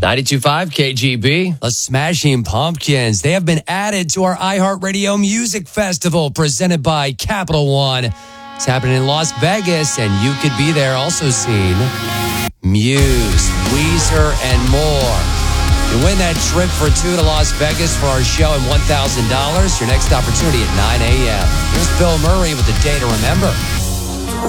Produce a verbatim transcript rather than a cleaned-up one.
ninety-two point five K G B. The Smashing Pumpkins. They have been added to our iHeartRadio Music Festival presented by Capital One. It's happening in Las Vegas, and you could be there. Also seen Muse, Weezer, and more. You win that trip for two to Las Vegas for our show and one thousand dollars. Your next opportunity at nine a.m. Here's Bill Murray with the day to remember.